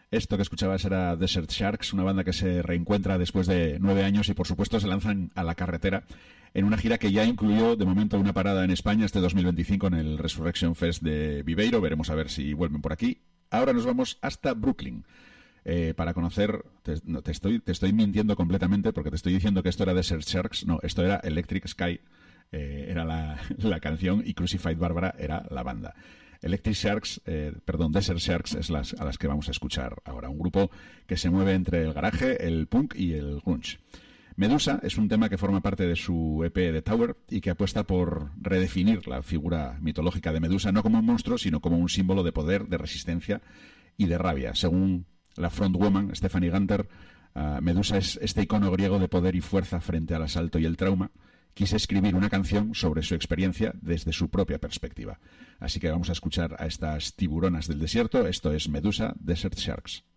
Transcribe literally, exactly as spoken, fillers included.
Esto que escuchabas era Desert Sharks, una banda que se reencuentra después de nueve años y por supuesto se lanzan a la carretera en una gira que ya incluyó de momento una parada en España este dos mil veinticinco en el Resurrection Fest de Viveiro. Veremos a ver si vuelven por aquí. Ahora nos vamos hasta Brooklyn eh, para conocer... Te, no, te, estoy, te estoy mintiendo completamente porque te estoy diciendo que esto era Desert Sharks. No, esto era Electric Sky, eh, era la, la canción, y Crucified Barbara era la banda. Electric Sharks, eh, perdón, Desert Sharks es las a las que vamos a escuchar ahora. Un grupo que se mueve entre el garaje, el punk y el grunge. Medusa es un tema que forma parte de su E P The Tower y que apuesta por redefinir la figura mitológica de Medusa no como un monstruo, sino como un símbolo de poder, de resistencia y de rabia. Según la frontwoman Stephanie Gunter, uh, Medusa es este icono griego de poder y fuerza frente al asalto y el trauma. Quise escribir una canción sobre su experiencia desde su propia perspectiva. Así que vamos a escuchar a estas tiburonas del desierto. Esto es Medusa, Desert Sharks.